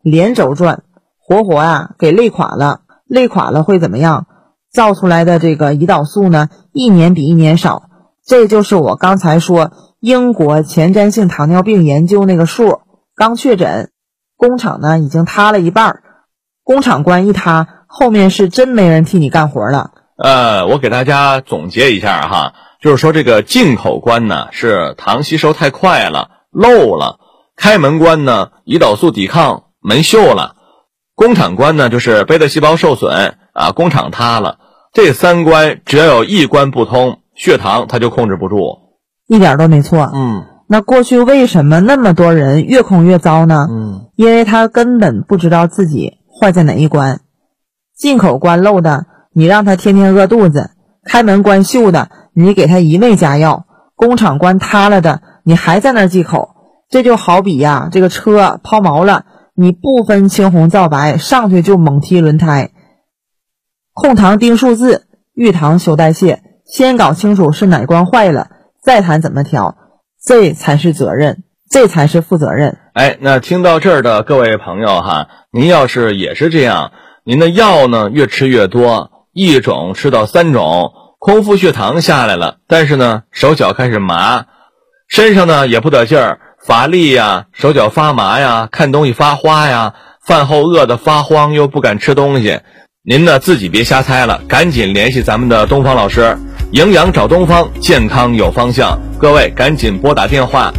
连轴转，活活给累垮了。累垮了会怎么样？造出来的这个胰岛素呢，一年比一年少。这就是我刚才说英国前瞻性糖尿病研究那个数，刚确诊，工厂呢已经塌了一半，工厂关一塌，后面是真没人替你干活了。 我给大家总结一下哈，就是说这个进口关呢是糖吸收太快了，漏了；开门关呢胰岛素抵抗门锈了；工厂关呢就是贝塔细胞受损工厂塌了。这三关只要有一关不通，血糖它就控制不住。 一点都没错。那过去为什么那么多人越控越糟呢？因为他根本不知道自己坏在哪一关。进口关漏的，你让他天天饿肚子；开门关锈的，你给他一味加药；工厂关塌了的，你还在那儿忌口。这就好比这个车抛锚了，你不分青红皂白，上去就猛踢轮胎。控糖盯数字，预糖修代谢，先搞清楚是哪关坏了，再谈怎么调，这才是责任，这才是负责任。 那听到这儿的各位朋友哈，您要是也是这样，您的药呢越吃越多，一种吃到3种，空腹血糖下来了，但是呢手脚开始麻，身上呢也不得劲儿，乏力呀，手脚发麻呀，看东西发花呀，饭后饿得发慌又不敢吃东西，您呢自己别瞎猜了，赶紧联系咱们的东方老师，营养找东方，健康有方向。各位赶紧拨打电话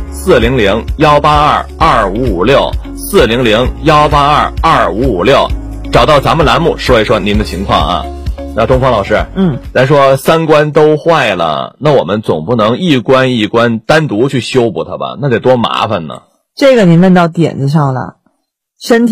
400-182-2556，400-182-2556，找到咱们栏目说一说您的情况啊。那东方老师，咱说三关都坏了，那我们总不能一关一关单独去修补它吧？那得多麻烦呢。 这个您问到点子上了，身体